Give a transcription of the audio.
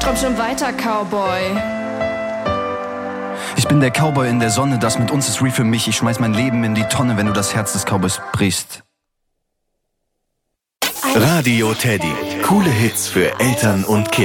Komm schon weiter, Cowboy. Ich bin der Cowboy in der Sonne, das mit uns ist real für mich. Ich schmeiß mein Leben in die Tonne, wenn du das Herz des Cowboys brichst. Radio Teddy. Coole Hits für Eltern und Kinder.